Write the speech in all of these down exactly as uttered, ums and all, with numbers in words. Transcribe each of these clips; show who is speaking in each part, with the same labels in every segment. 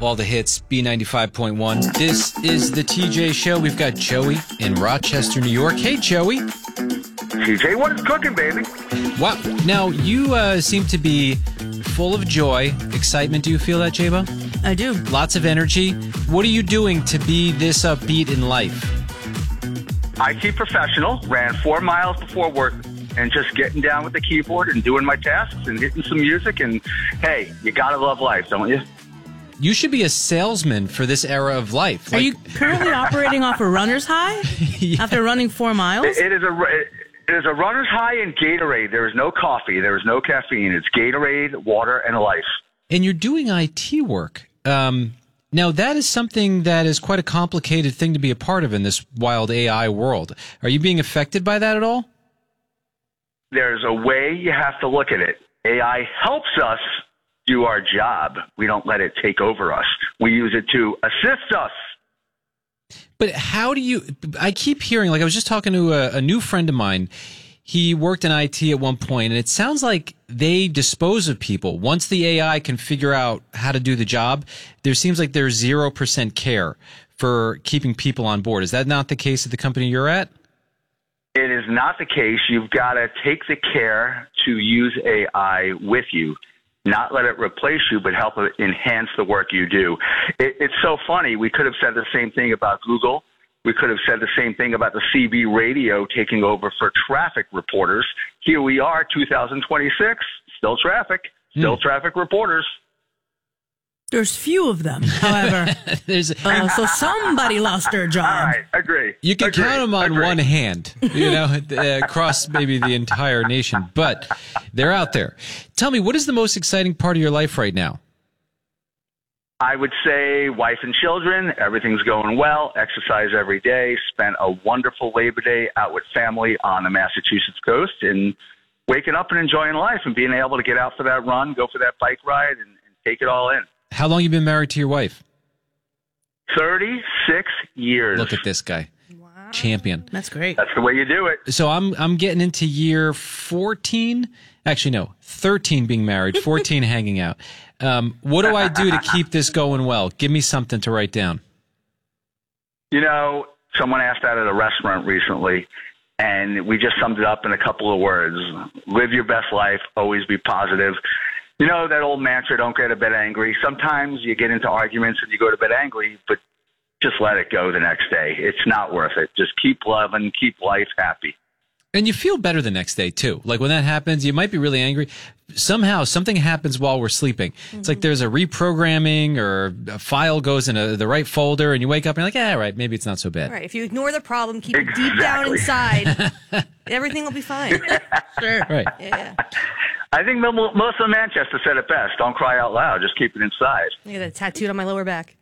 Speaker 1: all the hits, B ninety-five point one. This is the T J Show. We've got Joey in Rochester, New York. Hey, Joey.
Speaker 2: T J, what is cooking, baby?
Speaker 1: Wow. Now, you uh, seem to be full of joy, excitement. Do you feel that, J-Bo?
Speaker 3: I do.
Speaker 1: Lots of energy. What are you doing to be this upbeat in life?
Speaker 2: I T professional, ran four miles before work, and just getting down with the keyboard and doing my tasks and hitting some music. And, hey, you got to love life, don't you?
Speaker 1: You should be a salesman for this era of life.
Speaker 3: Are
Speaker 1: Like,
Speaker 3: you currently operating off a runner's high
Speaker 1: Yeah.
Speaker 3: after running four miles?
Speaker 2: It, it is a it is a runner's high in Gatorade. There is no coffee. There is no caffeine. It's Gatorade, water, and life.
Speaker 1: And you're doing I T work. Um, now, that is something that is quite a complicated thing to be a part of in this wild A I world. Are you being affected by that at all?
Speaker 2: There's a way you have to look at it. A I helps us do our job. We don't let it take over us. We use it to assist us.
Speaker 1: But how do you, I keep hearing, like I was just talking to a, a new friend of mine. He worked in I T at one point, and it sounds like they dispose of people. Once the A I can figure out how to do the job, there seems like there's zero percent care for keeping people on board. Is that not the case at the company you're at?
Speaker 2: It is not the case. You've got to take the care to use A I with you, not let it replace you, but help it enhance the work you do. It, it's so funny. We could have said the same thing about Google. We could have said the same thing about the C B radio taking over for traffic reporters. Here we are, two thousand twenty-six, still traffic, still mm. traffic reporters.
Speaker 3: There's few of them, however.
Speaker 1: There's
Speaker 3: uh, so somebody lost their job.
Speaker 2: All right, agree.
Speaker 1: You can
Speaker 2: agree.
Speaker 1: count them on
Speaker 2: agree.
Speaker 1: one hand, you know, across maybe the entire nation, but they're out there. Tell me, what is the most exciting part of your life right now?
Speaker 2: I would say wife and children, everything's going well, exercise every day, spent a wonderful Labor Day out with family on the Massachusetts coast, and waking up and enjoying life and being able to get out for that run, go for that bike ride, and, and take it all in.
Speaker 1: How long you been married to your wife?
Speaker 2: thirty-six years.
Speaker 1: Look at this guy. Wow. Champion.
Speaker 3: That's great.
Speaker 2: That's the way you do it.
Speaker 1: So I'm I'm getting into year fourteen. Actually, no, thirteen being married, fourteen hanging out. Um, what do I do to keep this going well? Give me something to write down.
Speaker 2: You know, someone asked that at a restaurant recently, and we just summed it up in a couple of words. Live your best life. Always be positive. You know, that old mantra, don't go to bed angry. Sometimes you get into arguments and you go to bed angry, but just let it go the next day. It's not worth it. Just keep loving, keep life happy.
Speaker 1: And you feel better the next day, too. Like when that happens, you might be really angry. Somehow, something happens while we're sleeping. Mm-hmm. It's like there's a reprogramming or a file goes in a, the right folder, and you wake up and you're like, yeah, right, maybe it's not so bad.
Speaker 4: Right. If you ignore the problem, keep
Speaker 2: exactly.
Speaker 4: it deep down inside, everything will be fine.
Speaker 3: Sure.
Speaker 1: Right.
Speaker 4: Yeah.
Speaker 2: I think Melissa Manchester said it best. Don't cry out loud. Just keep it inside.
Speaker 4: I got that tattooed on my lower back.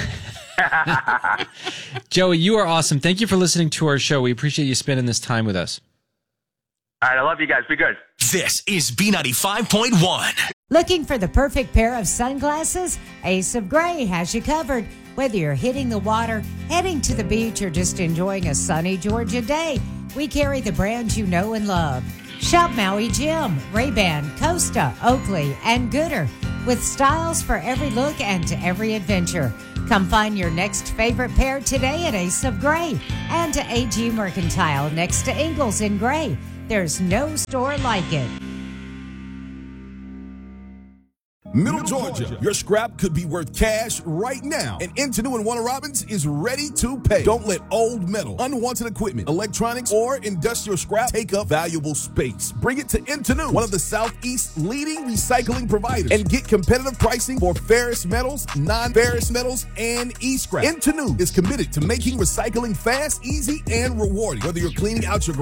Speaker 1: Joey, you are awesome. Thank you for listening to our show. We appreciate you spending this time with us.
Speaker 2: All right, I love you guys. Be good.
Speaker 5: This is B ninety-five point one.
Speaker 6: Looking for the perfect pair of sunglasses? Ace of Gray has you covered. Whether you're hitting the water, heading to the beach, or just enjoying a sunny Georgia day, we carry the brands you know and love. Shop Maui Jim, Ray-Ban, Costa, Oakley, and Gooder with styles for every look and to every adventure. Come find your next favorite pair today at Ace of Gray and to A G Mercantile next to Ingalls in Gray. There's no store like it.
Speaker 7: Middle Georgia, your scrap could be worth cash right now. And Intenu and Warner Robins is ready to pay. Don't let old metal, unwanted equipment, electronics, or industrial scrap take up valuable space. Bring it to Intenu, one of the Southeast's leading recycling providers, and get competitive pricing for ferrous metals, non-ferrous metals, and e-scrap. Intenu is committed to making recycling fast, easy, and rewarding. Whether you're cleaning out your